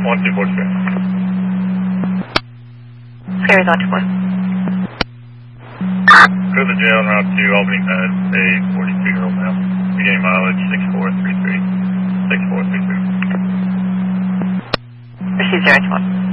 1246. Scary's on 2-4. Go to the jail en route to Albany Med, a 42-year-old male. Beginning mileage 6433. 6433. Receive 0-1.